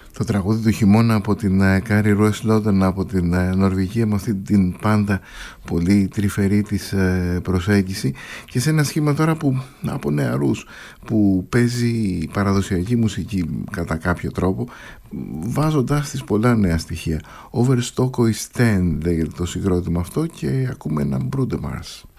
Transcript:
Το τραγούδι του χειμώνα από την Κάρι Ρόες Λόντον από την Νορβηγία, με αυτή την πάντα πολύ τρυφερή της προσέγγιση, και σε ένα σχήμα τώρα που από νεαρούς που παίζει παραδοσιακή μουσική κατά κάποιο τρόπο, βάζοντας τις πολλά νέα στοιχεία. Overstock Oisten λέγεται το συγκρότημα αυτό και ακούμε ένα Broodemars.